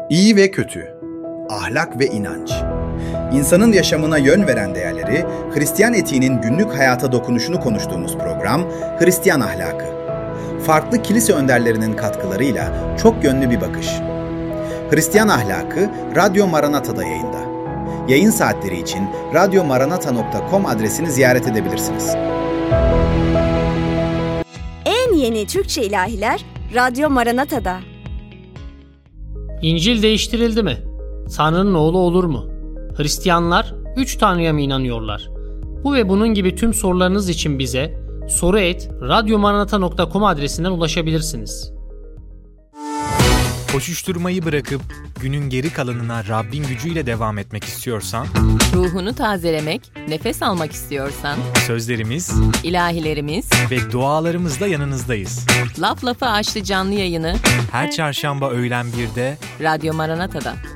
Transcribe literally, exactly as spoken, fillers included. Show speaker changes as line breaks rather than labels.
İyi ve kötü, ahlak ve inanç. İnsanın yaşamına yön veren değerleri, Hristiyan etiğinin günlük hayata dokunuşunu konuştuğumuz program Hristiyan Ahlakı. Farklı kilise önderlerinin katkılarıyla çok yönlü bir bakış. Hristiyan Ahlakı, Radyo Maranata'da yayında. Yayın saatleri için radyo maranata nokta com adresini ziyaret edebilirsiniz.
En yeni Türkçe ilahiler Radyo Maranata'da.
İncil değiştirildi mi? Tanrı'nın oğlu olur mu? Hristiyanlar üç Tanrı'ya mı inanıyorlar? Bu ve bunun gibi tüm sorularınız için bize soru et radyo maranata nokta com adresinden ulaşabilirsiniz.
Koşuşturmayı bırakıp günün geri kalanına Rabbin gücüyle devam etmek istiyorsan,
ruhunu tazelemek, nefes almak istiyorsan,
sözlerimiz,
ilahilerimiz
ve dualarımızla yanınızdayız.
Laf Lafı Açtı canlı yayını
her çarşamba öğlen birde
Radyo Maranata'da.